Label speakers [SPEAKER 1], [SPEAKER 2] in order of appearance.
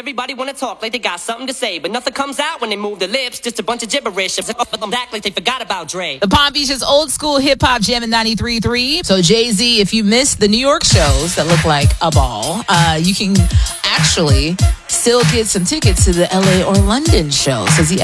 [SPEAKER 1] everybody wanna talk like they got something to say, but nothing comes out when they move their lips. Just a bunch of gibberish. Act like they forgot about Dre.
[SPEAKER 2] The Palm Beach's old school hip hop jam in 93.3. So Jay-Z, if you missed the New York shows that look like a ball, you can actually still get some tickets to the LA or London shows. Because he